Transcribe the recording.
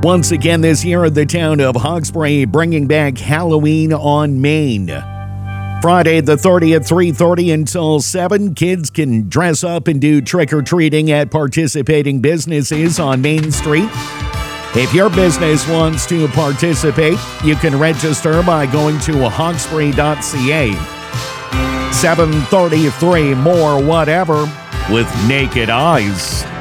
Once again this year, the town of Hawkesbury bringing back Halloween on Main. Friday the 30th, 3:30 until 7. Kids can dress up and do trick-or-treating at participating businesses on Main Street. If your business wants to participate, you can register by going to hawkesbury.ca. 7:33, more whatever with Naked Eyes.